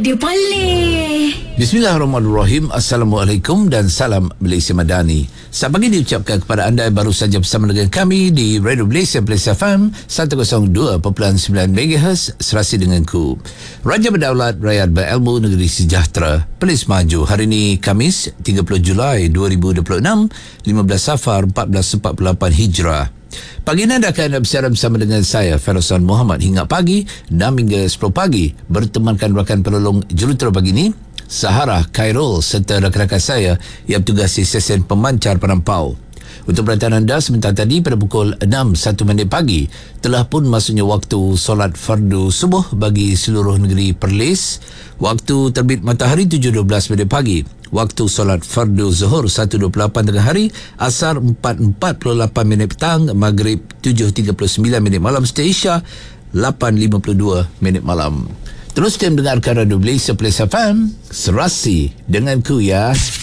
dia boleh. Bismillahirrahmanirrahim. Assalamualaikum dan salam Malaysia Madani. Selamat pagi diucapkan kepada anda yang baru saja bersama dengan kami di Radio Malaysia Plus FM 102.9 MHz serasi denganku. Raja Berdaulat, Rakyat Berilmu, Negeri Sejahtera, Perlis Maju. Hari ini Khamis 30 Julai 2026, 15 Safar 1448 Hijrah. Pagi ini anda akan bersiaran bersama dengan saya, Farosan Muhammad, hingga pagi 6 hingga 10 pagi. Bertemankan rakan penolong jurutera pagi ini, Sahara, Khairul serta rakan-rakan saya yang bertugas di stesen pemancar Penampau. Untuk perhatian anda, sebentar tadi pada pukul 6.01 pagi telah pun masuknya waktu solat fardu subuh bagi seluruh negeri Perlis. Waktu terbit matahari 7.12 pagi. Waktu solat fardu zuhur 1.28 tengah hari, asar 4.48 petang, maghrib 7.39 malam, serta isya 8.52 malam. Terus kita mendengarkan Radio Malaysia Plus FM serasi denganku ya.